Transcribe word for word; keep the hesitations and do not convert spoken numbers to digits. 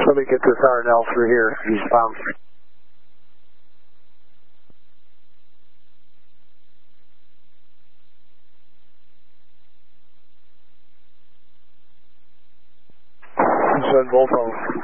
Let me get this R and L through here, eastbound. Send both of them.